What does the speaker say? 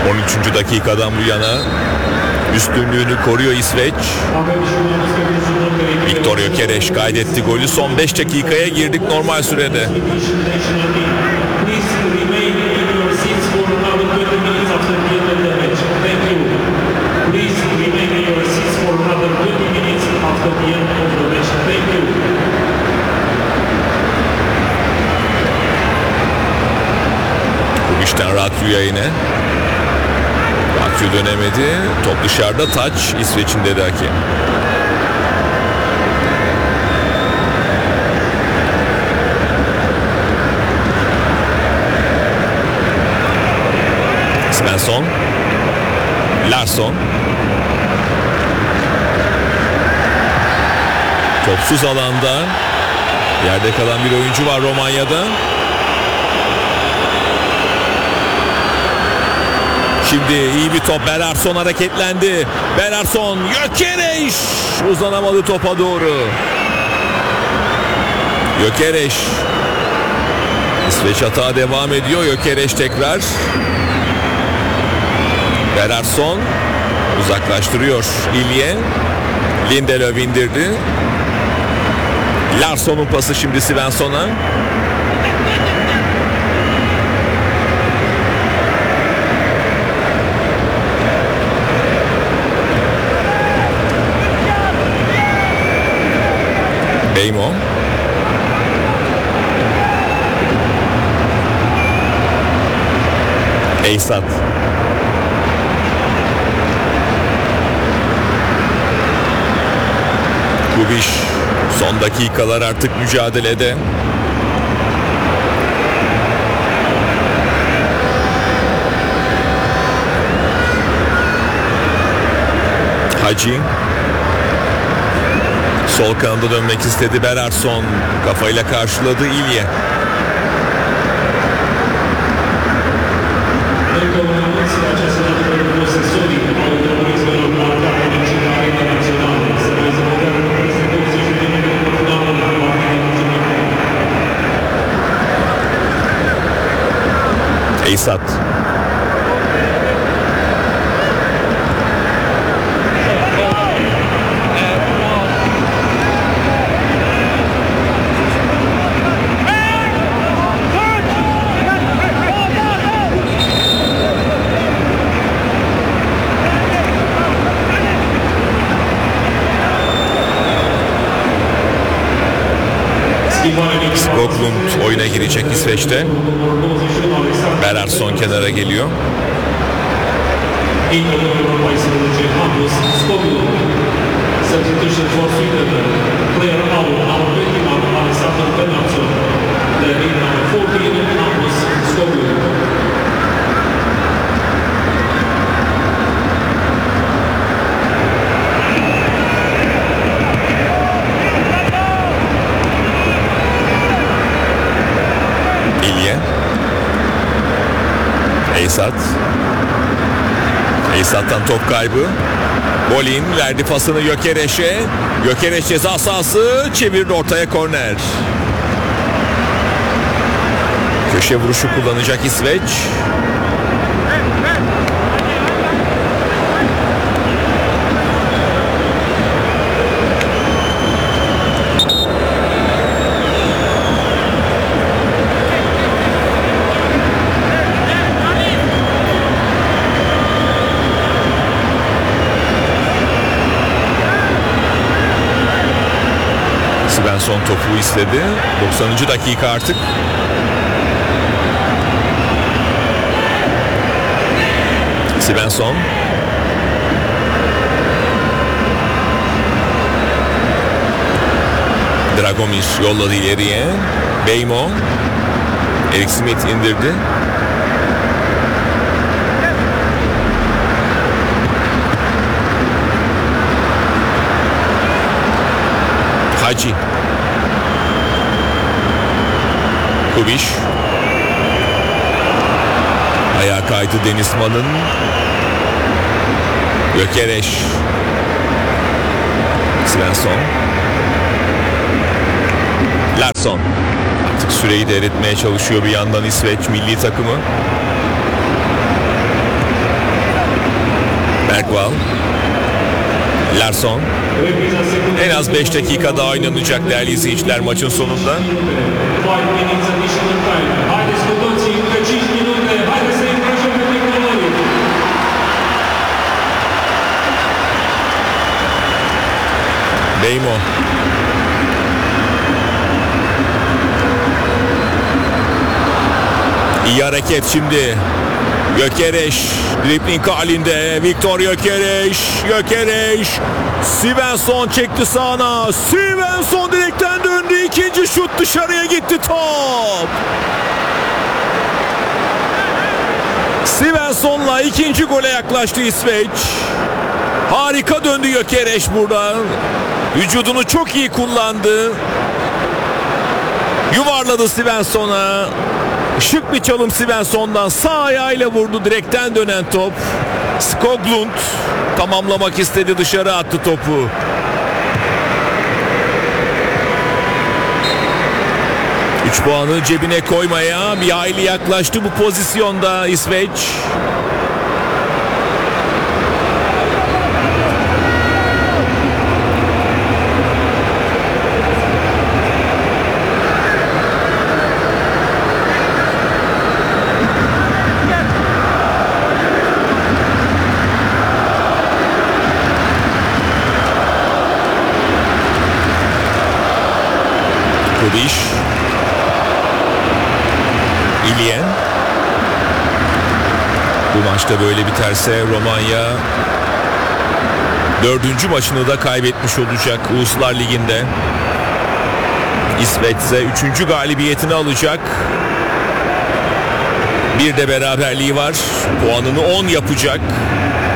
13. dakikadan bu yana üstünlüğünü koruyor İsveç. Viktor Gyökeres kaydetti golü. Son 5 dakikaya girdik normal sürede. Kubic'ten Ratyu'ya yine. Ratyu dönemedi. Top dışarıda, taç İsveç'in dedi hakem. Svensson. Larsson. Topsuz alanda yerde kalan bir oyuncu var Romanya'da. Şimdi iyi bir top. Berarsson hareketlendi. Berarsson, Gyökeres uzanamadı topa doğru. Gyökeres. İsveç hata devam ediyor. Gyökeres tekrar. Berarsson uzaklaştırıyor İlye. Lindelöf indirdi. Larsson'un pası şimdi Svensson'a. Beymo. Eysat. Kubiş son dakikalar artık mücadelede. Hacı sol kanada dönmek istedi. Berarsson kafayla karşıladı İlye. Eysat. Skoglund oyuna girecek İsveç'te. Berarsson kenara geliyor. Eysat. Eysat'tan top kaybı. Bolin verdi pasını Gyökeres'e. Gyökeres ceza sahası, çevirdi ortaya, korner. Köşe vuruşu kullanacak İsveç. Svensson topu istedi. 90. dakika artık. Svensson. Dragomir yolladı ileriye. Beymo. Erik Smith indirdi. Hacı. Kubiş. Ayağa kaydı Denizman'ın. Gyökeres. Svensson. Larsson. Artık süreyi de eritmeye çalışıyor bir yandan İsveç milli takımı. Bergvall. Larsson. En az 5 dakika daha oynanacak değerli izleyiciler maçın sonunda. Beymo. İyi hareket şimdi. Gökereş dribling halinde. Viktor Gökereş. Svensson çekti sağına. Svensson direkten döndü. İkinci şut dışarıya gitti top. Svensson'la ikinci gole yaklaştı İsveç. Harika döndü Gökereş burada. Vücudunu çok iyi kullandı. Yuvarladı Svensson'a. Şık bir çalım Svensson'dan, sağ ayağıyla vurdu direkten dönen top. Skoglund tamamlamak istedi, dışarı attı topu. Üç puanı cebine koymaya bir hayli yaklaştı bu pozisyonda İsveç. Kubiş. İlyen. Bu maçta böyle biterse Romanya 4. maçını da kaybetmiş olacak Uluslar Ligi'nde. İsveç ise 3. galibiyetini alacak. Bir de beraberliği var. Puanını 10 yapacak.